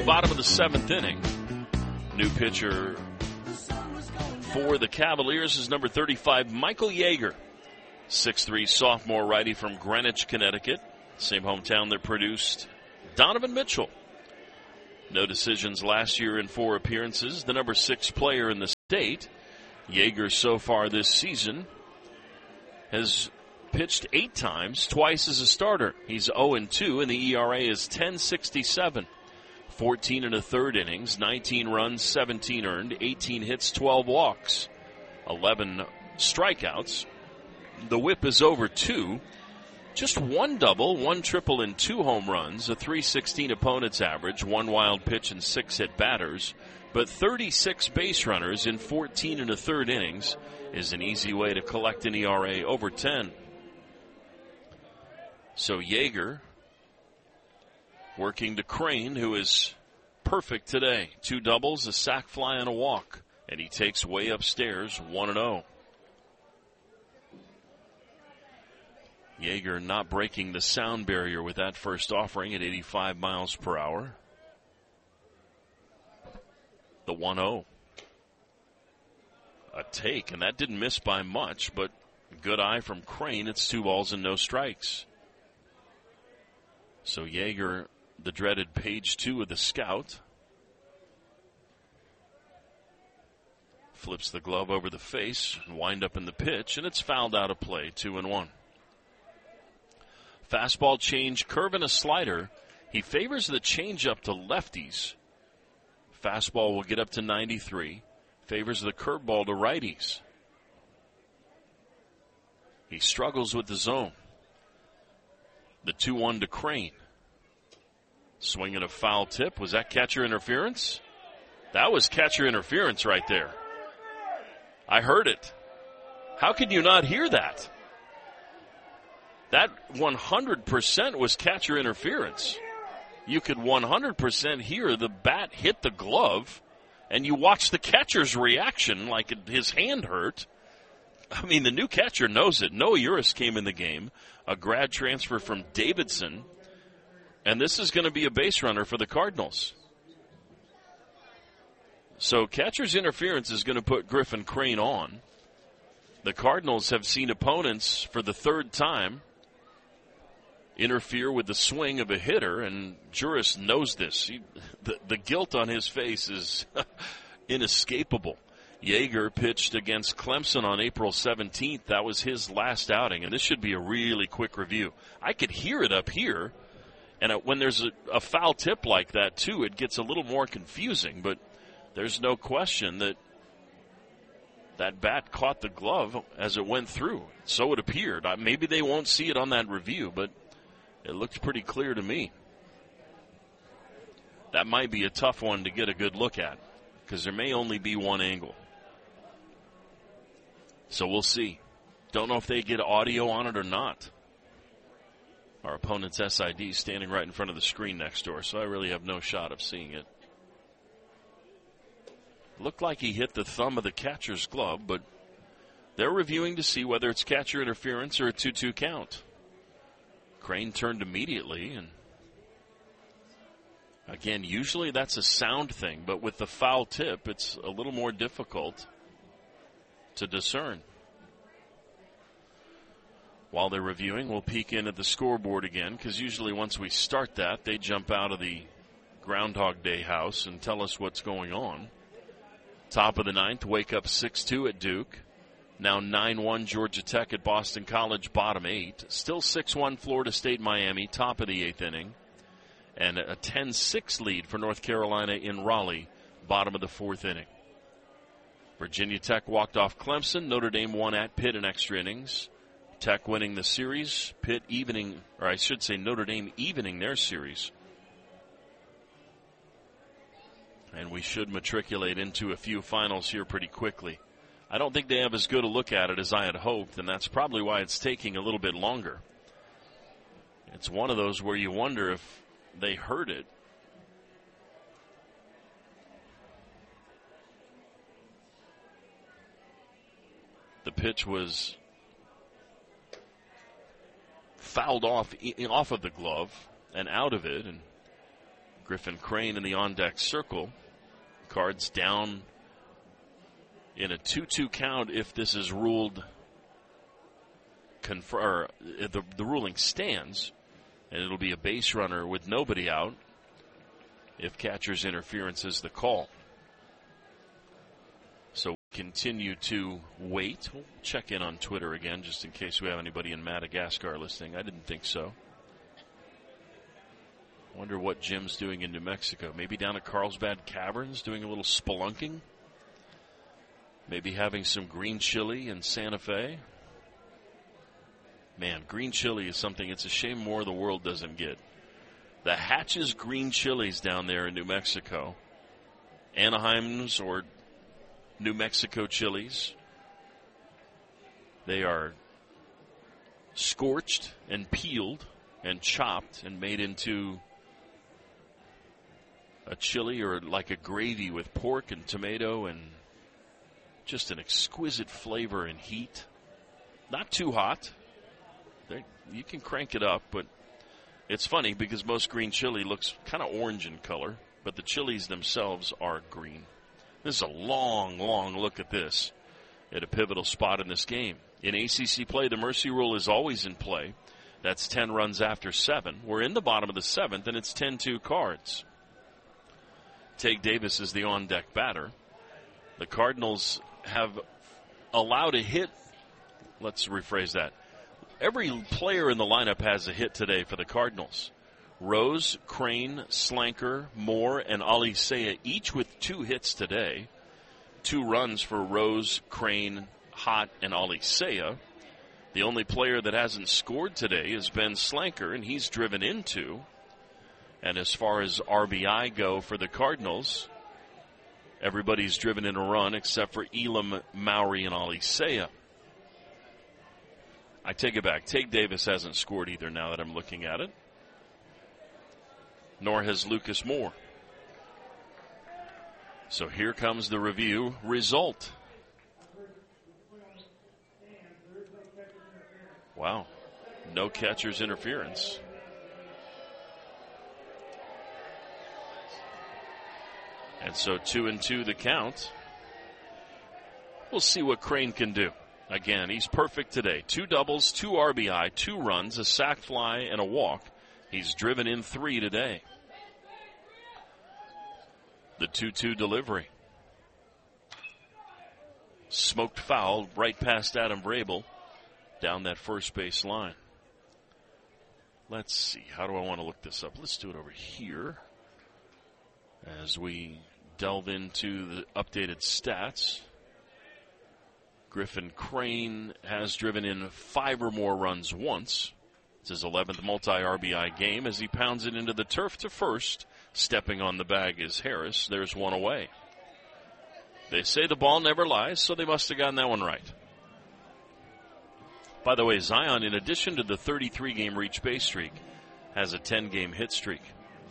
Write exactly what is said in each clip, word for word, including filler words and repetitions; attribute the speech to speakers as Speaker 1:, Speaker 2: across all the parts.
Speaker 1: Bottom of the seventh inning. New pitcher for the Cavaliers is number thirty-five, Michael Yeager. six three sophomore righty from Greenwich, Connecticut. Same hometown that produced Donovan Mitchell. No decisions last year in four appearances. The number six player in the state. Yeager so far this season has pitched eight times, twice as a starter. He's oh and two, and the E R A is ten sixty-seven. fourteen and a third innings, nineteen runs, seventeen earned, eighteen hits, twelve walks, eleven strikeouts. The whip is over two. Just one double, one triple, and two home runs, a three sixteen opponent's average, one wild pitch and six hit batters. But thirty-six base runners in fourteen and a third innings is an easy way to collect an E R A over ten. So Yeager working to Crane, who is perfect today. Two doubles, a sac fly, and a walk. And he takes way upstairs, one and oh. Yeager not breaking the sound barrier with that first offering at eighty-five miles per hour. The one oh. A take, and that didn't miss by much, but good eye from Crane. It's two balls and no strikes. So Yeager, the dreaded page two of the scout, flips the glove over the face and wind up in the pitch, and it's fouled out of play, two and one. Fastball change, curve and a slider. He favors the changeup to lefties. Fastball will get up to ninety-three. Favors the curveball to righties. He struggles with the zone. The two one to Crane. Swinging a foul tip. Was that catcher interference? That was catcher interference right there. I heard it. How could you not hear that? That one hundred percent was catcher interference. You could one hundred percent hear the bat hit the glove, and you watch the catcher's reaction like his hand hurt. I mean, the new catcher knows it. Noah Uris came in the game, a grad transfer from Davidson, and this is going to be a base runner for the Cardinals. So catcher's interference is going to put Griffin Crane on. The Cardinals have seen opponents for the third time interfere with the swing of a hitter, and Juris knows this. He, the, the guilt on his face is inescapable. Yeager pitched against Clemson on April seventeenth. That was his last outing, and this should be a really quick review. I could hear it up here, and when there's a, a foul tip like that, too, it gets a little more confusing, but there's no question that that bat caught the glove as it went through. So it appeared. Maybe they won't see it on that review, but it looked pretty clear to me. That might be a tough one to get a good look at, because there may only be one angle. So we'll see. Don't know if they get audio on it or not. Our opponent's S I D is standing right in front of the screen next door, so I really have no shot of seeing it. Looked like he hit the thumb of the catcher's glove, but they're reviewing to see whether it's catcher interference or a two two count. Crane turned immediately, and again, usually that's a sound thing, but with the foul tip, it's a little more difficult to discern. While they're reviewing, we'll peek in at the scoreboard again, because usually once we start that, they jump out of the Groundhog Day house and tell us what's going on. Top of the ninth, Wake up six two at Duke. Now nine one Georgia Tech at Boston College, bottom eight. Still six one Florida State Miami, top of the eighth inning. And a ten six lead for North Carolina in Raleigh, bottom of the fourth inning. Virginia Tech walked off Clemson. Notre Dame won at Pitt in extra innings. Tech winning the series. Pitt evening, or I should say Notre Dame evening their series. And we should matriculate into a few finals here pretty quickly. I don't think they have as good a look at it as I had hoped, and that's probably why it's taking a little bit longer. It's one of those where you wonder if they heard it. The pitch was fouled off off of the glove and out of it, and Griffin Crane in the on-deck circle. Cards down in a two two count if this is ruled, confer, the, the ruling stands, and it'll be a base runner with nobody out if catcher's interference is the call. So continue to wait. We'll check in on Twitter again just in case we have anybody in Madagascar listening. I didn't think so. Wonder what Jim's doing in New Mexico. Maybe down at Carlsbad Caverns doing a little spelunking. Maybe having some green chili in Santa Fe. Man, green chili is something, it's a shame more of the world doesn't get. The Hatch's green chilies down there in New Mexico. Anaheim's or New Mexico chilies. They are scorched and peeled and chopped and made into a chili or like a gravy with pork and tomato and just an exquisite flavor and heat. Not too hot. They, you can crank it up, but it's funny because most green chili looks kind of orange in color, but the chilies themselves are green. This is a long, long look at this at a pivotal spot in this game. In A C C play, the mercy rule is always in play. That's ten runs after seven. We're in the bottom of the seventh, and it's ten two Cards. Tate Davis is the on-deck batter. The Cardinals have allowed a hit. Let's rephrase that. Every player in the lineup has a hit today for the Cardinals. Rose, Crane, Slanker, Moore, and Alicea, each with two hits today. Two runs for Rose, Crane, Hott, and Alicea. The only player that hasn't scored today is Ben Slanker, and he's driven in two. And as far as R B I go for the Cardinals, everybody's driven in a run except for Elam, Maury, and Alicea. I take it back. Tate Davis hasn't scored either now that I'm looking at it. Nor has Lucas Moore. So here comes the review result. Wow. No catcher's interference. And so two and two the count. We'll see what Crane can do. Again, he's perfect today. Two doubles, two R B I, two runs, a sac fly, and a walk. He's driven in three today. The two two delivery. Smoked foul right past Adam Vrabel down that first base line. Let's see. How do I want to look this up? Let's do it over here as we delve into the updated stats. Griffin Crane has driven in five or more runs once. It's his eleventh multi-R B I game as he pounds it into the turf to first. Stepping on the bag is Harris. There's one away. They say the ball never lies, so they must have gotten that one right. By the way, Zion, in addition to the thirty-three game reach base streak, has a ten game hit streak.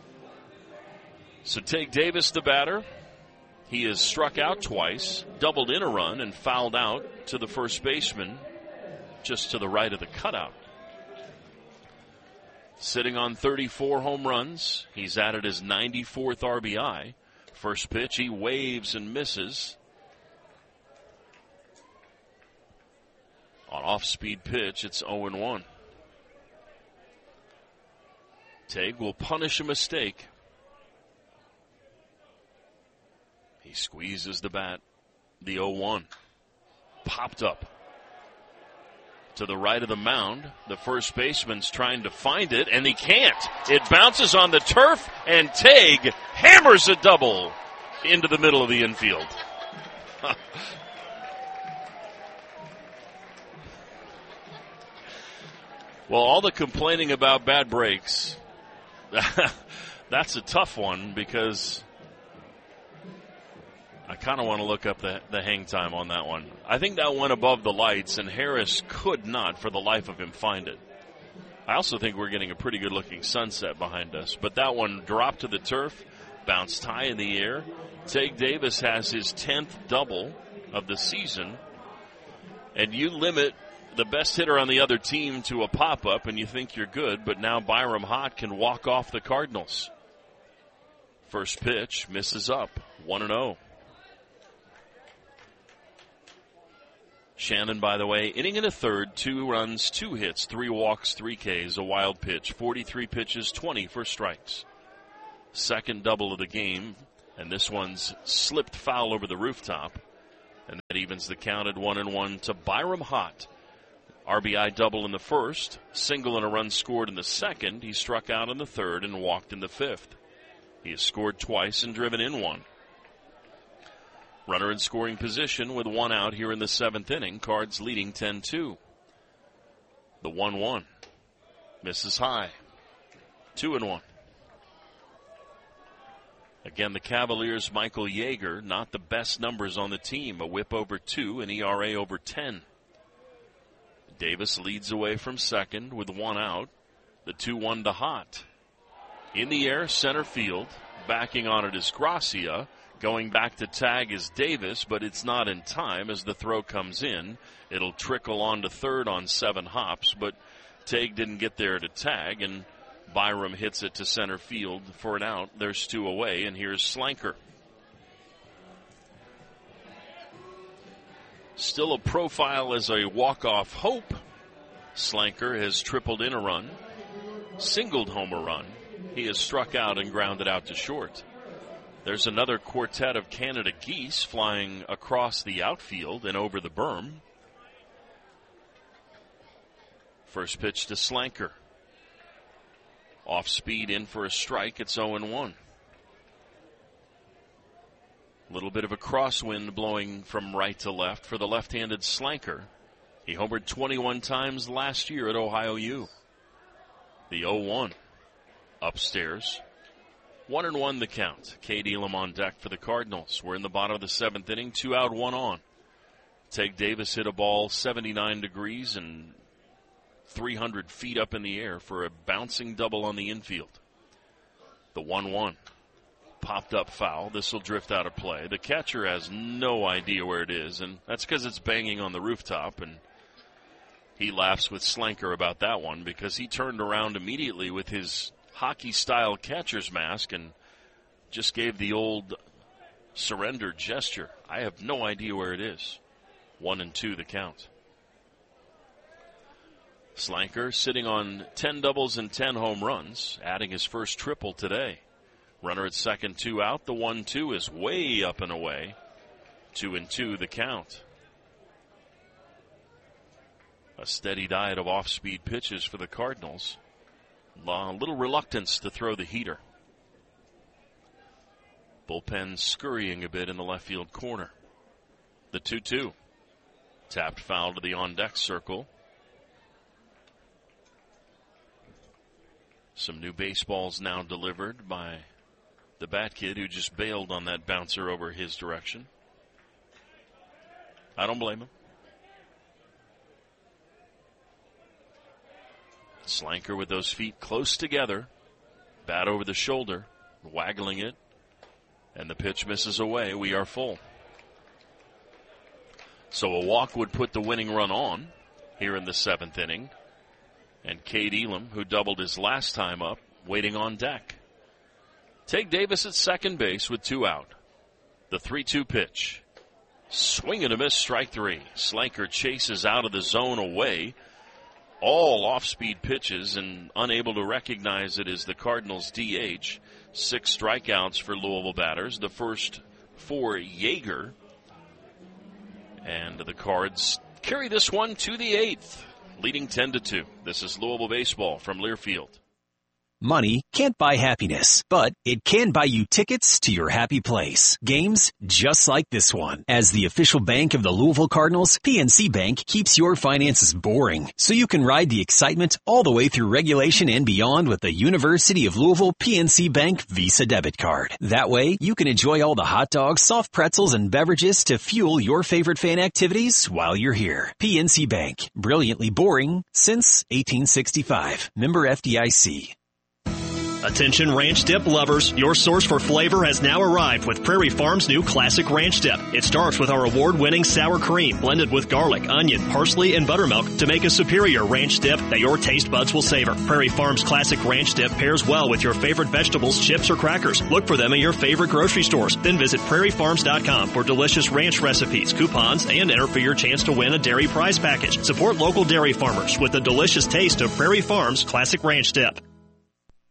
Speaker 1: So Tate Davis, the batter. He has struck out twice, doubled in a run, and fouled out to the first baseman just to the right of the cutout. Sitting on thirty-four home runs. He's added his ninety-fourth R B I. First pitch, he waves and misses. On off-speed pitch, it's oh and one. Tague will punish a mistake. He squeezes the bat. The oh one. Popped up. To the right of the mound. The first baseman's trying to find it, and he can't. It bounces on the turf, and Tague hammers a double into the middle of the infield. Well, all the complaining about bad breaks, that's a tough one because I kind of want to look up the, the hang time on that one. I think that went above the lights, and Harris could not, for the life of him, find it. I also think we're getting a pretty good-looking sunset behind us. But that one dropped to the turf, bounced high in the air. Tate Davis has his tenth double of the season. And you limit the best hitter on the other team to a pop-up, and you think you're good. But now Byram Hott can walk off the Cardinals. First pitch misses up, one and oh. Shannon, by the way, inning and a third, two runs, two hits, three walks, three Ks, a wild pitch, forty-three pitches, twenty for strikes. Second double of the game, and this one's slipped foul over the rooftop, and that evens the count at one and one to Byram Hott. R B I double in the first, single and a run scored in the second. He struck out in the third and walked in the fifth. He has scored twice and driven in one. Runner in scoring position with one out here in the seventh inning. Cards leading ten two. The one one. Misses high. two and one. Again, the Cavaliers' Michael Yeager, not the best numbers on the team. A whip over two, an E R A over ten. Davis leads away from second with one out. The two one to Hott. In the air, center field. Backing on it is Gracia. Going back to tag is Davis, but it's not in time as the throw comes in. It'll trickle on to third on seven hops, but Tague didn't get there to tag, and Byram hits it to center field for an out. There's two away, and here's Slanker. Still a profile as a walk-off hope. Slanker has tripled in a run, singled home a run. He has struck out and grounded out to short. There's another quartet of Canada geese flying across the outfield and over the berm. First pitch to Slanker. Off speed in for a strike. It's oh and one. A little bit of a crosswind blowing from right to left for the left-handed Slanker. He homered twenty-one times last year at Ohio U. The oh one. Upstairs. One and one the count. Cade Elam on deck for the Cardinals. We're in the bottom of the seventh inning. Two out, one on. Tague Davis hit a ball seventy-nine degrees and three hundred feet up in the air for a bouncing double on the infield. The one one. Popped up foul. This will drift out of play. The catcher has no idea where it is, and that's because it's banging on the rooftop, and he laughs with Slanker about that one because he turned around immediately with his hockey-style catcher's mask and just gave the old surrender gesture. I have no idea where it is. One and two the count. Slanker sitting on ten doubles and ten home runs, adding his first triple today. Runner at second, two out. The one two is way up and away. Two and two the count. A steady diet of off-speed pitches for the Cardinals. A little reluctance to throw the heater. Bullpen scurrying a bit in the left field corner. The two two. Tapped foul to the on-deck circle. Some new baseballs now delivered by the Bat Kid who just bailed on that bouncer over his direction. I don't blame him. Slanker with those feet close together. Bat over the shoulder, waggling it. And the pitch misses away. We are full. So a walk would put the winning run on here in the seventh inning. And Cade Elam, who doubled his last time up, waiting on deck. Tague Davis at second base with two out. The three two pitch. Swing and a miss, strike three. Slanker chases out of the zone away. All off-speed pitches and unable to recognize it as the Cardinals' D H. Six strikeouts for Louisville batters. The first for Yeager. And the Cards carry this one to the eighth, leading ten to two. This is Louisville baseball from Learfield.
Speaker 2: Money can't buy happiness, but it can buy you tickets to your happy place. Games just like this one. As the official bank of the Louisville Cardinals, P N C Bank keeps your finances boring, so you can ride the excitement all the way through regulation and beyond with the University of Louisville P N C Bank Visa debit card. That way, you can enjoy all the hot dogs, soft pretzels, and beverages to fuel your favorite fan activities while you're here. P N C Bank. Brilliantly boring since eighteen sixty-five. Member F D I C.
Speaker 3: Attention ranch dip lovers, your source for flavor has now arrived with Prairie Farms' new Classic Ranch Dip. It starts with our award-winning sour cream blended with garlic, onion, parsley, and buttermilk to make a superior ranch dip that your taste buds will savor. Prairie Farms' Classic Ranch Dip pairs well with your favorite vegetables, chips, or crackers. Look for them at your favorite grocery stores. Then visit prairie farms dot com for delicious ranch recipes, coupons, and enter for your chance to win a dairy prize package. Support local dairy farmers with the delicious taste of Prairie Farms' Classic Ranch Dip.